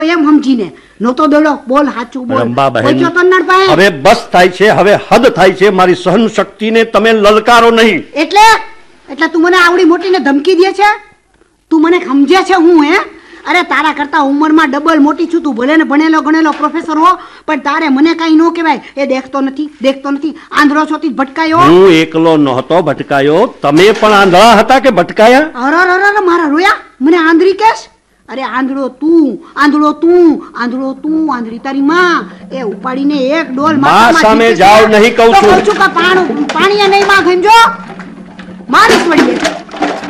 એમ સમજીને નહોતો દોડો. બોલ સાચું બોલ. હવે બસ થાય છે, હવે હદ થાય છે. મારી સહન શક્તિને તમે લલકારો નહીં. એટલે તું મને આવડી મોટીને ધમકી દે છે? તું મને સમજે છે હું? હે, અરે તારા કરતા ઉંમરમાં ડબલ મોટી છું તું. ભલે ને ભણેલો ગણેલો પ્રોફેસર હો, પણ તારે મને કઈ ન કહેવાય. એ દેખતો નથી. આંધળો છો થી ભટકાયો. હું એકલો નહોતો ભટકાયો, તમે પણ આંધળા હતા કે ભટકાયા? અરે મારા રોયા, મને આંધળી કેસ? અરે આંધળો તું, આંધળી તારી માં. એ ઉપાડીને એક ડોલ માં સામે જાવ નહીં કહું છું. પાણી નહીં માં ગંજો મારી છોડીએ.